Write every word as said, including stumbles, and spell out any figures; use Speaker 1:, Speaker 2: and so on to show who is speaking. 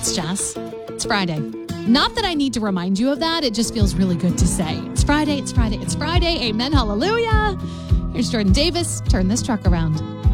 Speaker 1: It's Jess. It's Friday. Not that I need to remind you of that. It just feels really good to say. It's Friday, it's Friday, it's Friday. Amen, hallelujah. Here's Jordan Davis. Turn this truck around.